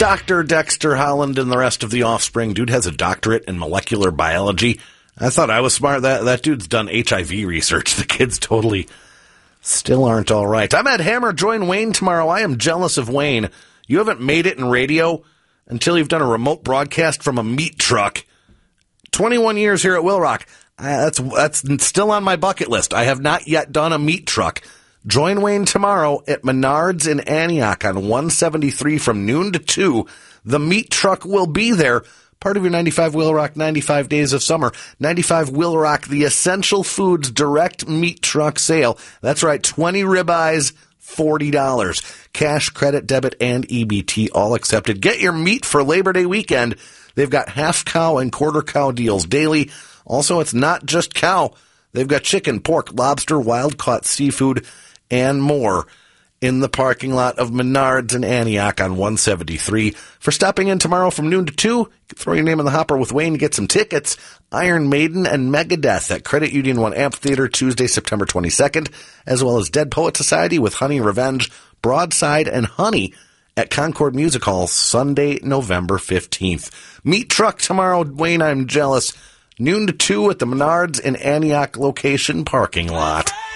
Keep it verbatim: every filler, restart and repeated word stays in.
Doctor Dexter Holland and the rest of the offspring. Dude has a doctorate in molecular biology. I thought I was smart. That, that dude's done H I V research. The kids totally still aren't all right. I'm Ed Hammer. Join Wayne tomorrow. I am jealous of Wayne. You haven't made it in radio until you've done a remote broadcast from a meat truck. twenty-one years here at Will Rock. Uh, that's that's still on my bucket list. I have not yet done a meat truck. Join Wayne tomorrow at Menards in Antioch on one seventy-three from noon to two. The meat truck will be there. Part of your ninety-five Will Rock ninety-five Days of Summer. ninety-five Will Rock, the Essential Foods direct meat truck sale. That's right, twenty ribeyes, forty dollars. Cash, credit, debit, and E B T all accepted. Get your meat for Labor Day weekend. They've got half cow and quarter cow deals daily. Also, it's not just cow. They've got chicken, pork, lobster, wild-caught seafood, and more in the parking lot of Menards in Antioch on one seventy-three. For stopping in tomorrow from noon to two, throw your name in the hopper with Wayne to get some tickets. Iron Maiden and Megadeth at Credit Union One Amphitheater Tuesday, September twenty-second, as well as Dead Poet Society with Honey Revenge, Broadside, and Honey at Concord Music Hall Sunday, November fifteenth. Meat truck tomorrow, Wayne, I'm jealous. Noon to two at the Menards in Antioch location parking lot.